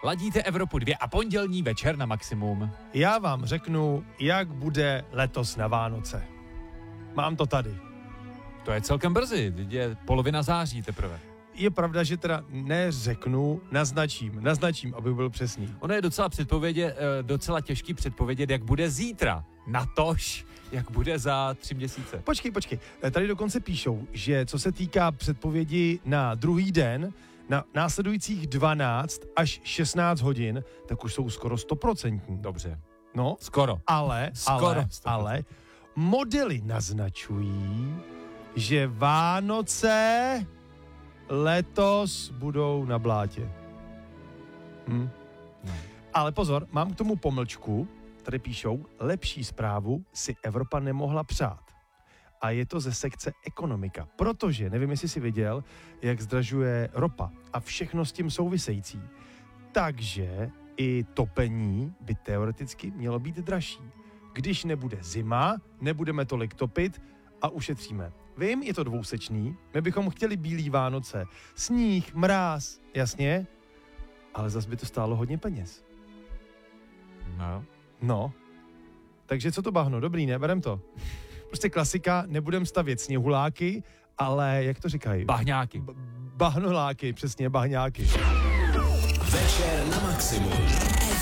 Ladíte Evropu 2 a pondělní večer na Maximum. Já vám řeknu, jak bude letos na Vánoce. Mám to tady. To je celkem brzy, teď je polovina září teprve. Je pravda, že teda neřeknu, naznačím, aby byl přesný. Ono je docela těžký předpovědět, jak bude zítra. Natož, jak bude za 3 měsíce. Počkej. Tady dokonce píšou, že co se týká předpovědi na druhý den, na následujících 12 až 16 hodin, tak už jsou skoro 100%. Dobře. No, Skoro. Ale modely naznačují, že Vánoce letos budou na blátě. No. Ale pozor, mám k tomu pomlčku, tady píšou, lepší zprávu si Evropa nemohla přát. A je to ze sekce ekonomika, protože, nevím, jestli jsi viděl, jak zdražuje ropa a všechno s tím související. Takže i topení by teoreticky mělo být dražší. Když nebude zima, nebudeme tolik topit a ušetříme. Vím, je to dvousečný, my bychom chtěli bílý Vánoce, sníh, mráz, jasně, ale zas by to stálo hodně peněz. No. Takže co to bahno? Dobrý, ne? Berem to. Prostě klasika, nebudem stavět sněhuláky, ale jak to říkají? Bahňáky. Bahnoláky, přesně, bahňáky. Večer na Maximum.